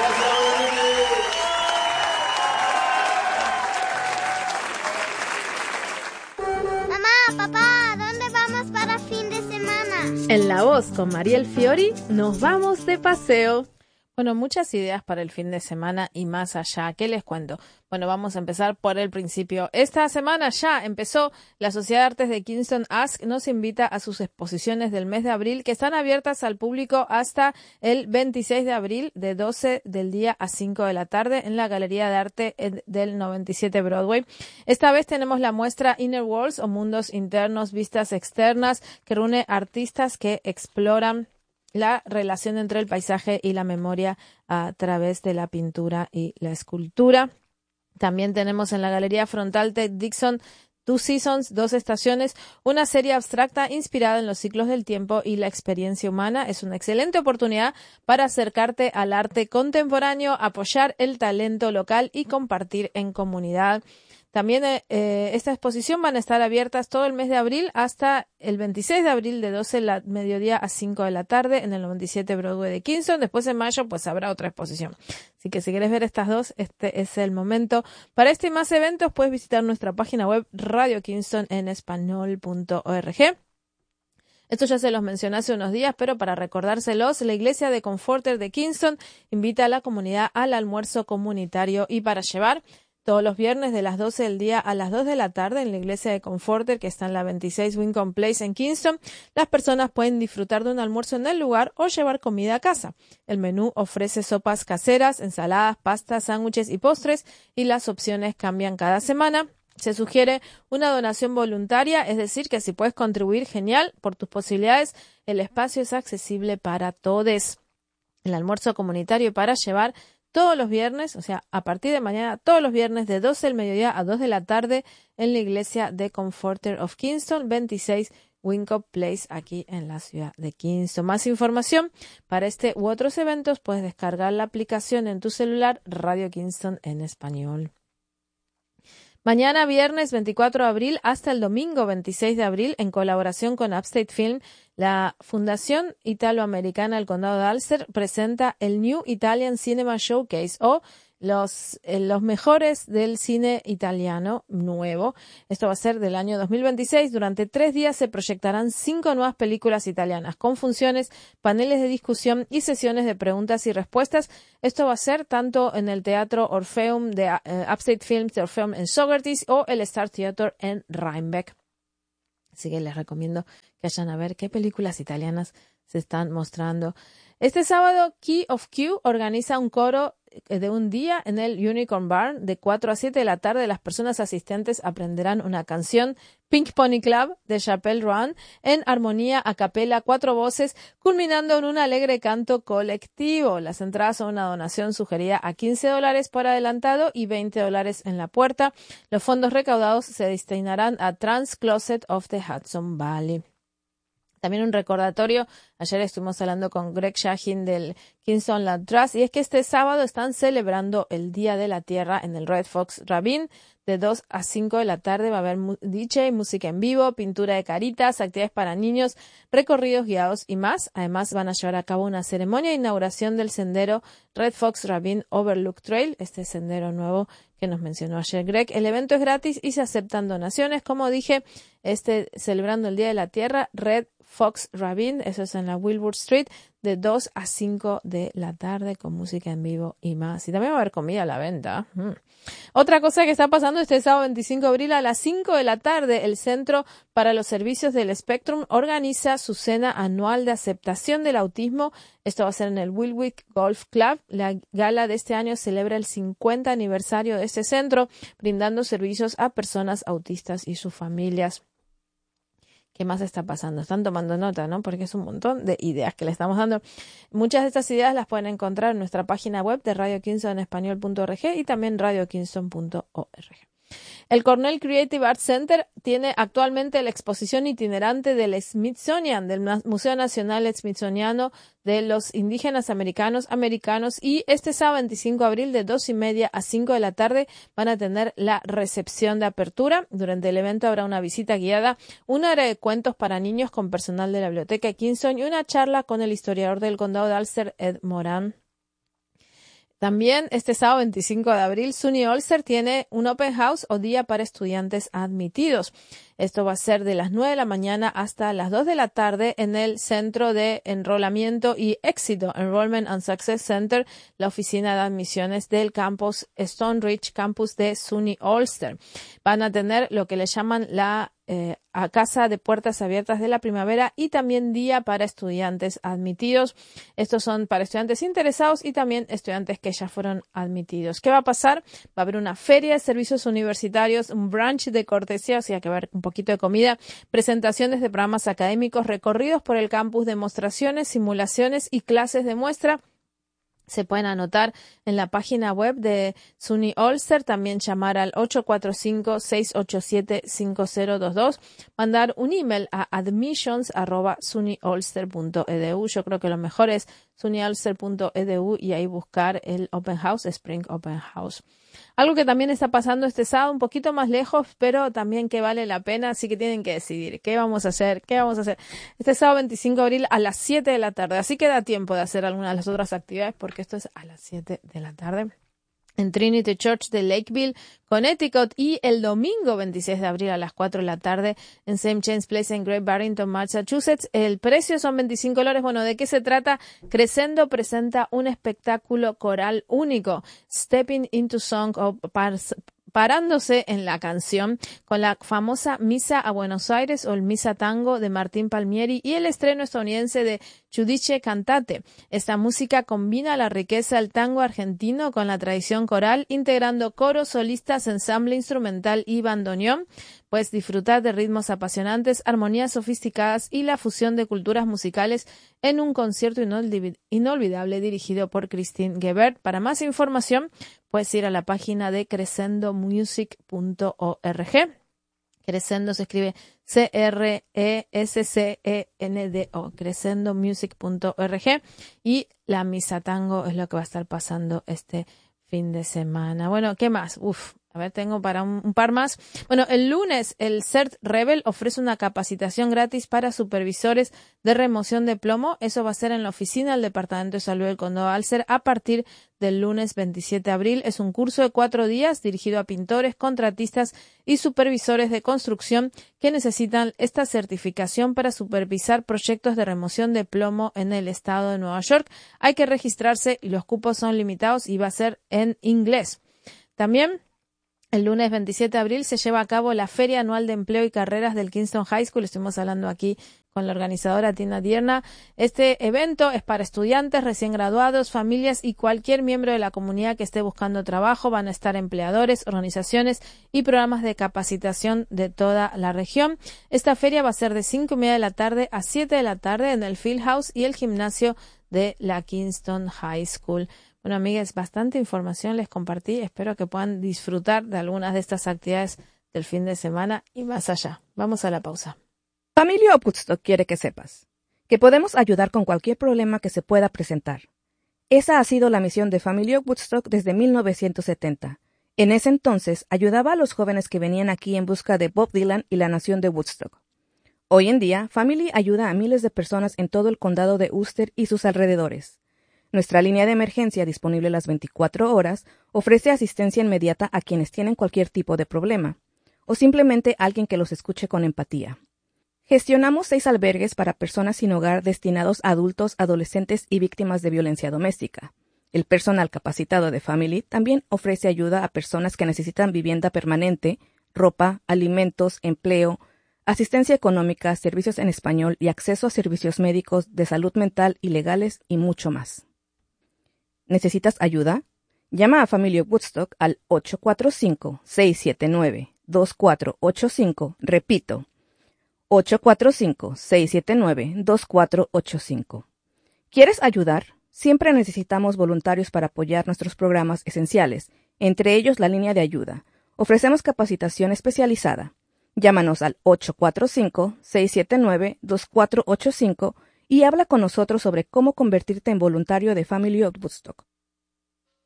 Mamá, papá, ¿dónde vamos para fin de semana? En La Voz con Mariel Fiori nos vamos de paseo. Bueno, muchas ideas para el fin de semana y más allá. ¿Qué les cuento? Bueno, vamos a empezar por el principio. Esta semana ya empezó la Sociedad de Artes de Kingston Ask. Nos invita a sus exposiciones del mes de abril que están abiertas al público hasta el 26 de abril de 12 del día a 5 de la tarde en la Galería de Arte del 97 Broadway. Esta vez tenemos la muestra Inner Worlds o Mundos Internos, Vistas Externas, que reúne artistas que exploran la relación entre el paisaje y la memoria a través de la pintura y la escultura. También tenemos en la Galería Frontal Ted Dixon Two Seasons, Dos Estaciones, una serie abstracta inspirada en los ciclos del tiempo y la experiencia humana. Es una excelente oportunidad para acercarte al arte contemporáneo, apoyar el talento local y compartir en comunidad. También esta exposición van a estar abiertas todo el mes de abril hasta el 26 de abril de 12 del mediodía a 5 de la tarde en el 97 Broadway de Kingston. Después en mayo pues habrá otra exposición. Así que si quieres ver estas dos, este es el momento. Para este y más eventos puedes visitar nuestra página web radiokingston.org. Esto ya se los mencioné hace unos días, pero para recordárselos, la Iglesia de Comforter de Kingston invita a la comunidad al almuerzo comunitario y para llevar todos los viernes de las 12 del día a las 2 de la tarde en la iglesia de Comforter, que está en la 26 Wincombe Place en Kingston, las personas pueden disfrutar de un almuerzo en el lugar o llevar comida a casa. El menú ofrece sopas caseras, ensaladas, pastas, sándwiches y postres, y las opciones cambian cada semana. Se sugiere una donación voluntaria, es decir, que si puedes contribuir, genial, por tus posibilidades, el espacio es accesible para todos. El almuerzo comunitario para llevar todos los viernes, o sea, a partir de mañana, todos los viernes de 12 del mediodía a 2 de la tarde en la iglesia de Comforter of Kingston, 26 Wincombe Place, aquí en la ciudad de Kingston. Más información para este u otros eventos, puedes descargar la aplicación en tu celular Radio Kingston en español. Mañana viernes 24 de abril hasta el domingo 26 de abril, en colaboración con Upstate Film, la Fundación Italoamericana del Condado de Ulster presenta el New Italian Cinema Showcase o los mejores del cine italiano nuevo. Esto va a ser del año 2026. Durante 3 días se proyectarán 5 nuevas películas italianas con funciones, paneles de discusión y sesiones de preguntas y respuestas. Esto va a ser tanto en el Teatro Orpheum de Upstate Films de Orpheum en Saugerties o el Star Theatre en Rhinebeck. Así que les recomiendo que vayan a ver qué películas italianas se están mostrando. Este sábado, Key of Q organiza un coro de un día en el Unicorn Barn de 4 a 7 de la tarde. Las personas asistentes aprenderán una canción, Pink Pony Club de Chappelle Roan, en armonía a capela, 4 voces, culminando en un alegre canto colectivo. Las entradas son una donación sugerida a $15 por adelantado y $20 en la puerta. Los fondos recaudados se destinarán a Trans Closet of the Hudson Valley. También un recordatorio, ayer estuvimos hablando con Greg Shahin del Kingston Land Trust, y es que este sábado están celebrando el Día de la Tierra en el Red Fox Ravine. De 2 a 5 de la tarde va a haber DJ, música en vivo, pintura de caritas, actividades para niños, recorridos guiados y más. Además van a llevar a cabo una ceremonia de inauguración del sendero Red Fox Ravine Overlook Trail, este sendero nuevo que nos mencionó ayer Greg. El evento es gratis y se aceptan donaciones. Como dije, celebrando el Día de la Tierra, Red Fox Ravine, eso es en la Wilbur Street, de 2 a 5 de la tarde con música en vivo y más. Y también va a haber comida a la venta. Otra cosa que está pasando este sábado 25 de abril a las 5 de la tarde, el Centro para los Servicios del Spectrum organiza su cena anual de aceptación del autismo. Esto va a ser en el Wilwick Golf Club. La gala de este año celebra el 50 aniversario de este centro, brindando servicios a personas autistas y sus familias. ¿Qué más está pasando? Están tomando nota, ¿no? Porque es un montón de ideas que le estamos dando. Muchas de estas ideas las pueden encontrar en nuestra página web de radiokingston.org y también radiokingston.org. El Cornell Creative Arts Center tiene actualmente la exposición itinerante del Smithsonian, del Museo Nacional Smithsoniano de los Indígenas Americanos, y este sábado 25 de abril de 2:30 a 5 de la tarde van a tener la recepción de apertura. Durante el evento habrá una visita guiada, una hora de cuentos para niños con personal de la Biblioteca de Kingston y una charla con el historiador del Condado de Ulster, Ed Moran. También este sábado 25 de abril, SUNY Ulster tiene un Open House o día para estudiantes admitidos. Esto va a ser de las 9 de la mañana hasta las 2 de la tarde en el Centro de Enrolamiento y Éxito, Enrollment and Success Center, la oficina de admisiones del campus Stone Ridge, campus de SUNY Ulster. Van a tener lo que le llaman la a casa de puertas abiertas de la primavera y también día para estudiantes admitidos. Estos son para estudiantes interesados y también estudiantes que ya fueron admitidos. ¿Qué va a pasar? Va a haber una feria de servicios universitarios, un brunch de cortesía, o sea que va a haber un poquito de comida, presentaciones de programas académicos, recorridos por el campus, demostraciones, simulaciones y clases de muestra. Se pueden anotar en la página web de SUNY Ulster, también llamar al 845-687-5022, mandar un email a admissions@sunyulster.edu. Yo creo que lo mejor es sunyulster.edu y ahí buscar el Open House, Spring Open House. Algo que también está pasando este sábado, un poquito más lejos, pero también que vale la pena, así que tienen que decidir qué vamos a hacer. Este sábado 25 de abril a las 7 de la tarde, así que da tiempo de hacer algunas de las otras actividades porque esto es a las 7 de la tarde. En Trinity Church de Lakeville, Connecticut, y el domingo 26 de abril a las 4 de la tarde en St. James Place en Great Barrington, Massachusetts. El precio son $25. Bueno, ¿de qué se trata? Crescendo presenta un espectáculo coral único, Stepping into Song, o parándose en la canción, con la famosa Misa a Buenos Aires o el Misa Tango de Martín Palmieri y el estreno estadounidense de Giudice Cantate. Esta música combina la riqueza del tango argentino con la tradición coral, integrando coros, solistas, ensamble instrumental y bandoneón. Puedes disfrutar de ritmos apasionantes, armonías sofisticadas y la fusión de culturas musicales en un concierto inolvidable dirigido por Christine Gebert. Para más información, puedes ir a la página de crescendomusic.org. Crescendo se escribe CRESCENDO, crescendomusic.org, y la misa tango es lo que va a estar pasando este fin de semana. Bueno, ¿qué más? A ver, tengo para un par más. Bueno, el lunes el CERT Rebel ofrece una capacitación gratis para supervisores de remoción de plomo. Eso va a ser en la oficina del Departamento de Salud del Condado de Ulster a partir del lunes 27 de abril. Es un curso de 4 días dirigido a pintores, contratistas y supervisores de construcción que necesitan esta certificación para supervisar proyectos de remoción de plomo en el estado de Nueva York. Hay que registrarse y los cupos son limitados y va a ser en inglés. También el lunes 27 de abril se lleva a cabo la Feria Anual de Empleo y Carreras del Kingston High School. Estuvimos hablando aquí con la organizadora Tina Dierna. Este evento es para estudiantes, recién graduados, familias y cualquier miembro de la comunidad que esté buscando trabajo. Van a estar empleadores, organizaciones y programas de capacitación de toda la región. Esta feria va a ser de 5:30 de la tarde a 7 de la tarde en el Field House y el gimnasio de la Kingston High School. Bueno, amigas, bastante información les compartí. Espero que puedan disfrutar de algunas de estas actividades del fin de semana y más allá. Vamos a la pausa. Familia Woodstock quiere que sepas que podemos ayudar con cualquier problema que se pueda presentar. Esa ha sido la misión de Familia Woodstock desde 1970. En ese entonces ayudaba a los jóvenes que venían aquí en busca de Bob Dylan y la nación de Woodstock. Hoy en día, Family ayuda a miles de personas en todo el condado de Ulster y sus alrededores. Nuestra línea de emergencia, disponible las 24 horas, ofrece asistencia inmediata a quienes tienen cualquier tipo de problema, o simplemente alguien que los escuche con empatía. Gestionamos 6 albergues para personas sin hogar destinados a adultos, adolescentes y víctimas de violencia doméstica. El personal capacitado de Family también ofrece ayuda a personas que necesitan vivienda permanente, ropa, alimentos, empleo, asistencia económica, servicios en español y acceso a servicios médicos, de salud mental y legales y mucho más. ¿Necesitas ayuda? Llama a Familia Woodstock al 845-679-2485. Repito, 845-679-2485. ¿Quieres ayudar? Siempre necesitamos voluntarios para apoyar nuestros programas esenciales, entre ellos la línea de ayuda. Ofrecemos capacitación especializada. Llámanos al 845-679-2485 y habla con nosotros sobre cómo convertirte en voluntario de Family of Woodstock.